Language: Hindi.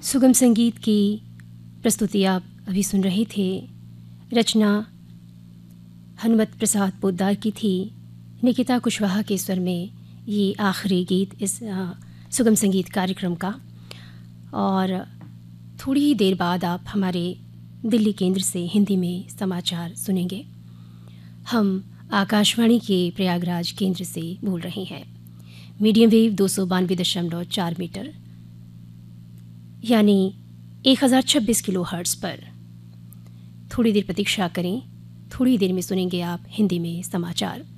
सुगम संगीत की प्रस्तुति आप अभी सुन रहे थे। रचना हनुमत प्रसाद पोद्दार की थी। निकिता कुशवाहा के स्वर में ये आखिरी गीत इस सुगम संगीत कार्यक्रम का। और थोड़ी ही देर बाद आप हमारे दिल्ली केंद्र से हिंदी में समाचार सुनेंगे। हम आकाशवाणी के प्रयागराज केंद्र से बोल रहे हैं। मीडियम वेव 292.4 मीटर यानी 1026 किलो हर्ट्ज़ पर। थोड़ी देर प्रतीक्षा करें, थोड़ी देर में सुनेंगे आप हिंदी में समाचार।